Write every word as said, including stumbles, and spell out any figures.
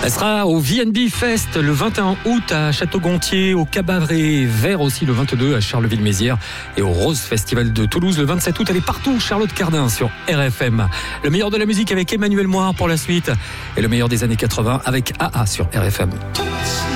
Elle sera au V N B Fest le vingt et un août à Château-Gontier, au Cabaret Vert aussi le vingt-deux à Charleville-Mézières et au Rose Festival de Toulouse le vingt-sept août. Elle est partout, Charlotte Cardin sur R F M. Le meilleur de la musique avec Emmanuel Moir pour la suite et le meilleur des années quatre-vingts avec A A sur R F M.